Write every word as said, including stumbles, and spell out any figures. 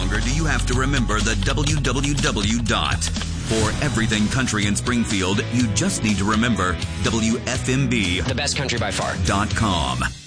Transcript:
longer do you have to remember the W W W dot. For everything country in Springfield, you just need to remember W F M B. The best country by far. Dot com.